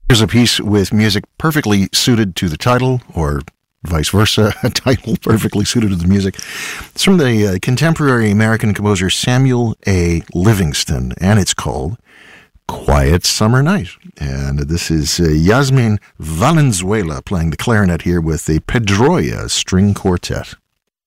Here's a piece with music perfectly suited to the title, or vice versa, a title perfectly suited to the music. It's from the contemporary American composer Samuel A. Livingston, and it's called Quiet Summer Night. And this is Yasmin Valenzuela playing the clarinet here with the Pedroia String Quartet.